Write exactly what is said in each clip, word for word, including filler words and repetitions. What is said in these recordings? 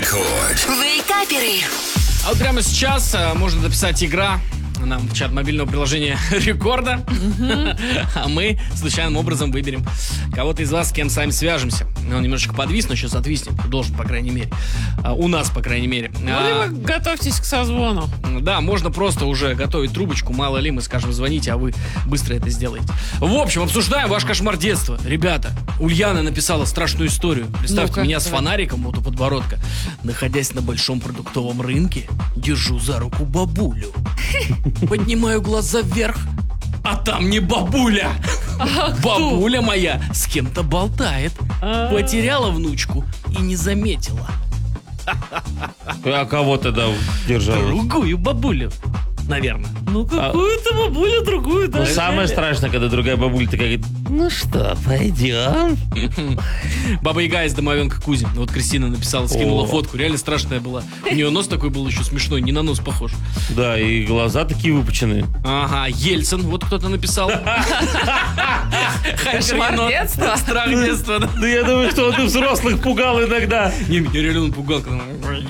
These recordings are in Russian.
Рекорд. Вейкаперы. А вот прямо сейчас а, можно написать игра нам в чат мобильного приложения Рекорда. А мы случайным образом выберем кого-то из вас, с кем сами свяжемся. Он немножечко подвис, но сейчас отвиснет. Должен, по крайней мере. А, у нас, по крайней мере. Ну, А, либо готовьтесь к созвону. Да, можно просто уже готовить трубочку. Мало ли, мы скажем, звоните, а вы быстро это сделаете. В общем, обсуждаем ваш кошмар детства. Ребята, Ульяна написала страшную историю. Представьте, Ну-ка, меня с давай. фонариком вот у подбородка. Находясь на большом продуктовом рынке, держу за руку бабулю. Поднимаю глаза вверх, а там не бабуля. Бабуля моя с кем-то болтает. Потеряла внучку и не заметила. А кого тогда держал? Другую бабулю, наверное. Ну, какую-то бабулю, другую, да. Ну, самое страшное, когда другая бабуля такая говорит: ну что, пойдем? Баба Яга из домовенка Кузи. Вот Кристина написала, скинула О. фотку. Реально страшная была. У нее нос такой был еще смешной, не на нос похож. Да, и глаза такие выпученные. Ага, Ельцин, вот кто-то написал. Кошмар детства? Страх детства, да. Да я думаю, что он и взрослых пугал иногда. Не, меня реально он пугал, когда...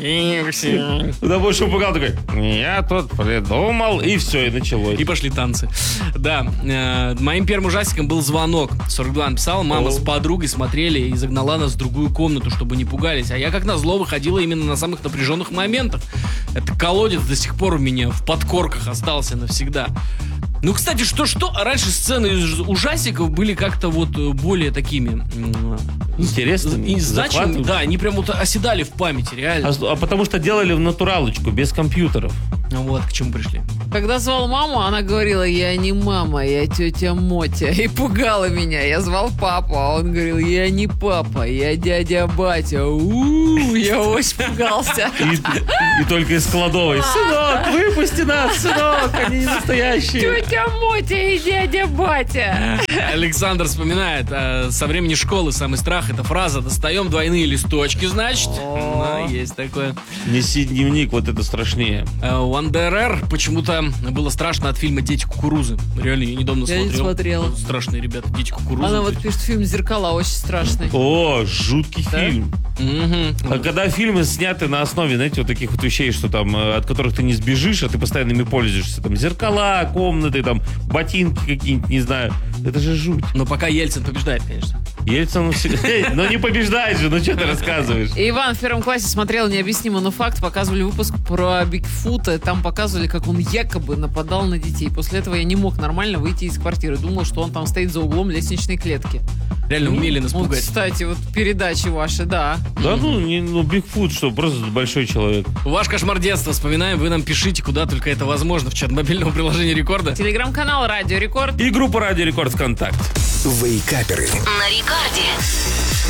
Да больше он пугал такой: я тут придумал, и все, и началось. И пошли танцы. Да, э, моим первым ужастиком был звонок. сорок два написал, мама О. с подругой смотрели и загнала нас в другую комнату, чтобы не пугались. А я как назло выходила именно на самых напряженных моментах. Это колодец до сих пор у меня в подкорках остался навсегда. Ну, кстати, что-что, а раньше сцены из ужастиков были как-то вот более такими... м, Интересно. И значимыми, захватывающе. да, они прям вот оседали в памяти, реально. А, а потому что делали в натуралочку, без компьютеров. Ну вот, к чему пришли. Когда звал маму, она говорила: я не мама, я тетя Мотя. И пугала меня. Я звал папу, а он говорил: я не папа, я дядя Батя. У-у-у, я очень пугался. И, и только из кладовой: сынок, выпусти нас, сынок, они не настоящие. Тетя Мотя и дядя Батя. Александр вспоминает, э, со времени школы самый страх — это фраза «достаем двойные листочки», значит. Да, есть такое. Неси дневник, вот это страшнее. Э, У эн дэ эр эр почему-то было страшно от фильма «Дети кукурузы». Реально, я недавно Я не смотрел. смотрела. Страшные ребята, «Дети кукурузы». Она вот пишет фильм «Зеркала», очень страшный. О, жуткий Да? фильм. Мгм. А когда фильмы сняты на основе, знаете, вот таких вот вещей, что там, э, от которых ты не сбежишь, а ты постоянно ими пользуешься, там, зеркала, комнаты, там, ботинки какие-нибудь, не знаю, это же жуть. Но пока Ельцин побеждает, конечно. Ельцин всегда... Эй, но не побеждает же, ну что ты рассказываешь? И Иван в первом классе смотрел «Необъяснимо, но факт». Показывали выпуск про Бигфута. Там показывали, как он якобы нападал на детей. После этого я не мог нормально выйти из квартиры. Думал, что он там стоит за углом лестничной клетки. Реально умели нас Вот, пугать. кстати, вот передачи ваши, да. Да ну, не, ну, Бигфут, что, просто большой человек. Ваш кошмар детства вспоминаем, вы нам пишите, куда только это возможно, в чат мобильного приложения Рекорда. Телеграм-канал «Радио Рекорд». И группа Радио Рекорд ВКонтакте. Вейкаперы. На рекорде.